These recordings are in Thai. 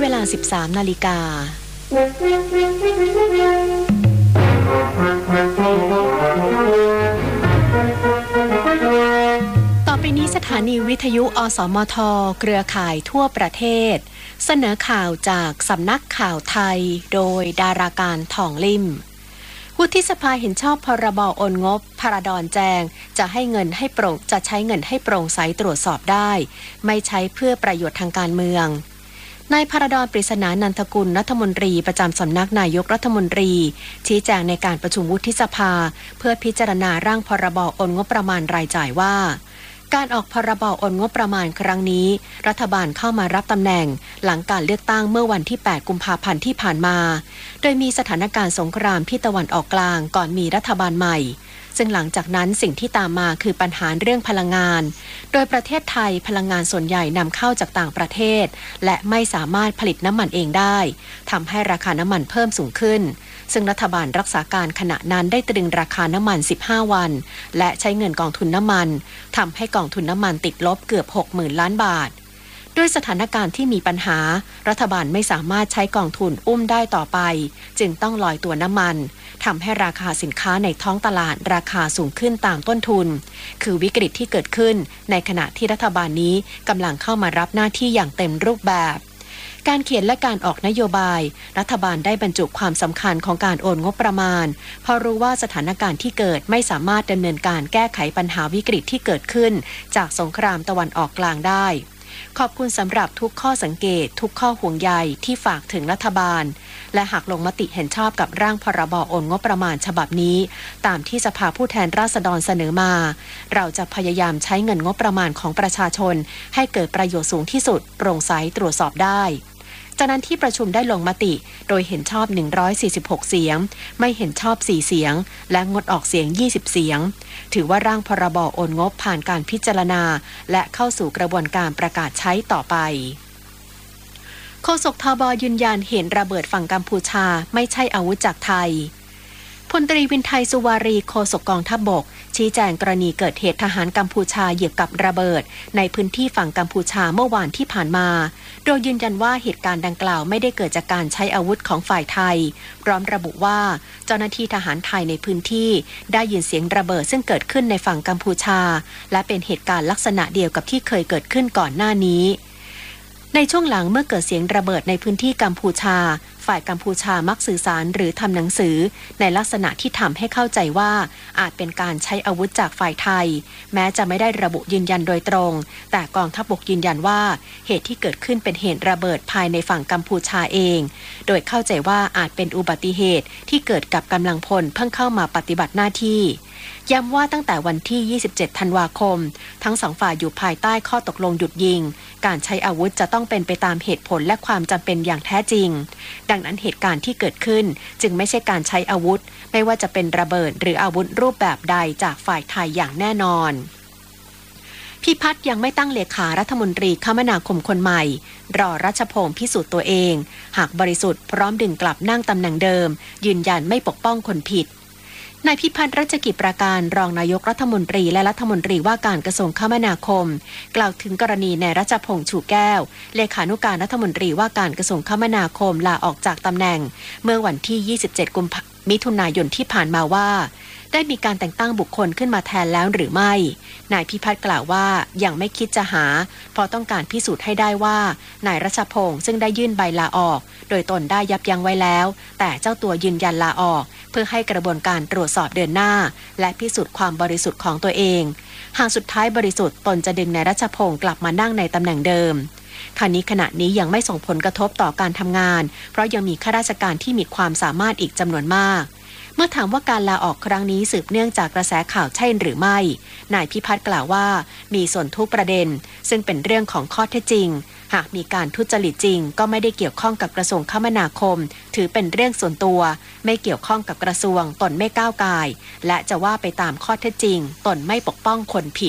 วลา 13 นาฬิกาต่อไปนี้สถานีวิทยุอสมทเครือข่ายทั่วประเทศเสนอข่าวจากสำนักข่าวไทยโดยดาราการทองลิ่มวุฒิสภาเห็นชอบพรบโอนงบพระดอนแจงจะใช้เงินให้โปร่งใสตรวจสอบได้ไม่ใช้เพื่อประโยชน์ทางการเมืองนายพระดอน ปริศนานันทกุลรัฐมนตรีประจำสำนักนายกรัฐมนตรีชี้แจงในการประชุมวุฒิสภาเพื่อพิจารณาร่างพรบโอนงบประมาณรายจ่ายว่าการออกพรบโอนงบประมาณครั้งนี้รัฐบาลเข้ามารับตำแหน่งหลังการเลือกตั้งเมื่อวันที่ 8 กุมภาพันธ์ที่ผ่านมาโดยมีสถานการณ์สงครามที่ตะวันออกกลางก่อนมีรัฐบาลใหม่ซึ่งหลังจากนั้นสิ่งที่ตามมาคือปัญหาเรื่องพลังงานโดยประเทศไทยพลังงานส่วนใหญ่นำเข้าจากต่างประเทศและไม่สามารถผลิตน้ำมันเองได้ทำให้ราคาน้ำมันเพิ่มสูงขึ้นซึ่งรัฐบาลรักษาการขณะนั้นได้ตรึงราคาน้ำมัน15วันและใช้เงินกองทุนน้ำมันทำให้กองทุนน้ำมันติดลบเกือบ 60,000 ล้านบาทด้วยสถานการณ์ที่มีปัญหารัฐบาลไม่สามารถใช้กองทุนอุ้มได้ต่อไปจึงต้องลอยตัวน้ำมันทำให้ราคาสินค้าในท้องตลาดราคาสูงขึ้นตามต้นทุนคือวิกฤตที่เกิดขึ้นในขณะที่รัฐบาลนี้กำลังเข้ามารับหน้าที่อย่างเต็มรูปแบบการเขียนและการออกนโยบายรัฐบาลได้บรรจุความสำคัญของการโอนงบประมาณเพราะรู้ว่าสถานการณ์ที่เกิดไม่สามารถดำเนินการแก้ไขปัญหาวิกฤตที่เกิดขึ้นจากสงครามตะวันออกกลางได้ขอบคุณสำหรับทุกข้อสังเกตทุกข้อห่วงใยที่ฝากถึงรัฐบาลและหากลงมติเห็นชอบกับร่างพรบโอนงบประมาณฉบับนี้ตามที่สภาผู้แทนราษฎรเสนอมาเราจะพยายามใช้เงินงบประมาณของประชาชนให้เกิดประโยชน์สูงที่สุดโปร่งใสตรวจสอบได้จากนั้นที่ประชุมได้ลงมติโดยเห็นชอบ146เสียงไม่เห็นชอบ4เสียงและงดออกเสียง20เสียงถือว่าร่างพรบโอนงบผ่านการพิจารณาและเข้าสู่กระบวนการประกาศใช้ต่อไปโฆษกทบยืนยันเห็นระเบิดฝั่งกัมพูชาไม่ใช่อาวุธจากไทยพลตรีวินไทยสุวารีโฆษกกองทัพบกชี้แจงกรณีเกิดเหตุทหารกัมพูชาเหยียบกับระเบิดในพื้นที่ฝั่งกัมพูชาเมื่อวานที่ผ่านมาโดยยืนยันว่าเหตุการณ์ดังกล่าวไม่ได้เกิดจากการใช้อาวุธของฝ่ายไทยพร้อมระบุว่าเจ้าหน้าที่ทหารไทยในพื้นที่ได้ยินเสียงระเบิดซึ่งเกิดขึ้นในฝั่งกัมพูชาและเป็นเหตุการณ์ลักษณะเดียวกับที่เคยเกิดขึ้นก่อนหน้านี้ในช่วงหลังเมื่อเกิดเสียงระเบิดในพื้นที่กัมพูชาฝ่ายกัมพูชามักสื่อสารหรือทำหนังสือในลักษณะที่ทำให้เข้าใจว่าอาจเป็นการใช้อาวุธจากฝ่ายไทยแม้จะไม่ได้ระบุยืนยันโดยตรงแต่กองทัพบกยืนยันว่าเหตุที่เกิดขึ้นเป็นเหตุระเบิดภายในฝั่งกัมพูชาเองโดยเข้าใจว่าอาจเป็นอุบัติเหตุที่เกิดกับกำลังพลเพิ่งเข้ามาปฏิบัติหน้าที่ย้ำว่าตั้งแต่วันที่27ธันวาคมทั้งสองฝ่ายอยู่ภายใต้ข้อตกลงหยุดยิงการใช้อาวุธจะต้องเป็นไปตามเหตุผลและความจำเป็นอย่างแท้จริงดังนั้นเหตุการณ์ที่เกิดขึ้นจึงไม่ใช่การใช้อาวุธไม่ว่าจะเป็นระเบิดหรืออาวุธรูปแบบใดจากฝ่ายไทยอย่างแน่นอนพิพัฒน์ยังไม่ตั้งเลขารัฐมนตรีคมนาคมคนใหม่รอรัชพงษ์พิสูจน์ตัวเองหากบริสุทธิ์พร้อมดึงกลับนั่งตำแหน่งเดิมยืนยันไม่ปกป้องคนผิดนายพิพัฒน์รัชกิจประการรองนายกรัฐมนตรีและรัฐมนตรีว่าการกระทรวงคมนาคมกล่าวถึงกรณีนายรัชพงษ์ชูแก้วเลขานุการรัฐมนตรีว่าการกระทรวงคมนาคมลาออกจากตำแหน่งเมื่อวันที่27มิถุนายนที่ผ่านมาว่าได้มีการแต่งตั้งบุคคลขึ้นมาแทนแล้วหรือไม่นายพิพัฒน์กล่าวว่ายังไม่คิดจะหาเพราะต้องการพิสูจน์ให้ได้ว่านายรัชพงษ์ซึ่งได้ยื่นใบลาออกโดยตนได้ยับยั้งไว้แล้วแต่เจ้าตัวยืนยันลาออกเพื่อให้กระบวนการตรวจสอบเดินหน้าและพิสูจน์ความบริสุทธิ์ของตัวเองหากสุดท้ายบริสุทธิ์ตนจะดึงนายรัชพงษ์กลับมานั่งในตำแหน่งเดิมขณะนี้ยังไม่ส่งผลกระทบต่อการทำงานเพราะยังมีข้าราชการที่มีความสามารถอีกจำนวนมากเมื่อถามว่าการลาออกครั้งนี้สืบเนื่องจากกระแสข่าวใช่หรือไม่นายพิพัฒน์กล่าวว่ามีส่วนทุกประเด็นซึ่งเป็นเรื่องของข้อเท็จจริงหากมีการทุจริตจริงก็ไม่ได้เกี่ยวข้องกับกระทรวงคมนาคมถือเป็นเรื่องส่วนตัวไม่เกี่ยวข้องกับกระทรวงตนไม่ก้าวก่ายและจะว่าไปตามข้อเท็จจริงตนไม่ปกป้องคนผิด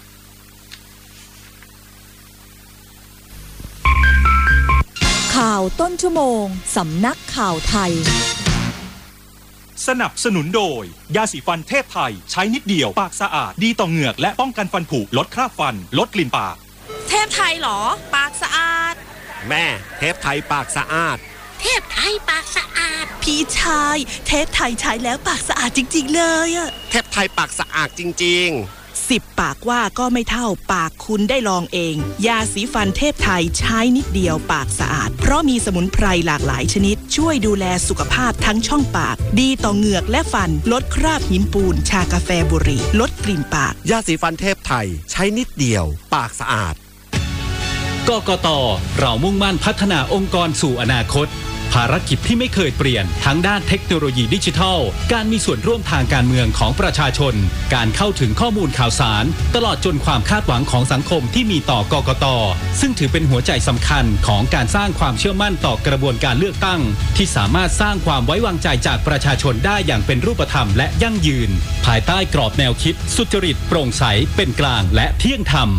ข่าวต้นชั่วโมงสำนักข่าวไทยสนับสนุนโดยยาสีฟันเทพไทยใช้นิดเดียวปากสะอาดดีต่อเหงือกและป้องกันฟันผุลดคราบฟันลดกลิ่นปากเทพไทยเหรอปากสะอาดแม่เทปไทยปากสะอาดเทปไทยปากสะอาดพี่ชายเทปไทยใช้แล้วปากสะอาดจริงๆเลยอะเทปไทยปากสะอาดจริงๆ 10 ปากว่าก็ไม่เท่าปากคุณได้ลองเองยาสีฟันเทพไทยใช้นิดเดียวปากสะอาดเพราะมีสมุนไพรหลากหลายชนิดช่วยดูแลสุขภาพทั้งช่องปากดีต่อเหงือกและฟันลดคราบหินปูนชากาแฟบุหรี่ลดกลิ่นปากยาสีฟันเทพไทยใช้นิดเดียวปากสะอาดกกต.เรามุ่งมั่นพัฒนาองค์กรสู่อนาคตภารกิจที่ไม่เคยเปลี่ยนทั้งด้านเทคโนโลยีดิจิทัลการมีส่วนร่วมทางการเมืองของประชาชนการเข้าถึงข้อมูลข่าวสารตลอดจนความคาดหวังของสังคมที่มีต่อกกต.ซึ่งถือเป็นหัวใจสำคัญของการสร้างความเชื่อมั่นต่อกระบวนการเลือกตั้งที่สามารถสร้างความไว้วางใจจากประชาชนได้อย่างเป็นรูปธรรมและยั่งยืนภายใต้กรอบแนวคิดสุจริตโปร่งใสเป็นกลางและเที่ยงธรรม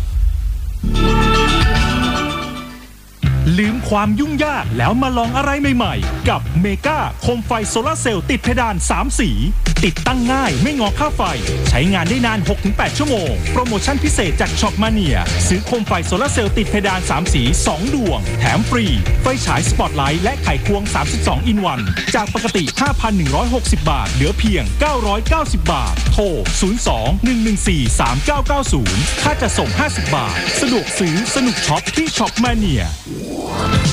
ลืมความยุ่งยากแล้วมาลองอะไรใหม่ๆกับเมกาโคมไฟโซลาร์เซลล์ติดเพดาน3สีติดตั้งง่ายไม่งอค่าไฟใช้งานได้นาน 6-8 ชั่วโมงโปรโมชั่นพิเศษจากช็อปมาเนียซื้อโคมไฟโซลาร์เซลล์ติดเพดาน3สี2ดวงแถมฟรีไฟฉายสปอตไลท์และไขควง32 อินวันจากปกติ 5,160 บาทเหลือเพียง990 บาทโทร 02-114-3990 ค่าจะส่ง50 บาทสะดวกซื้อสนุกช็อปที่ช็อปมาเนีย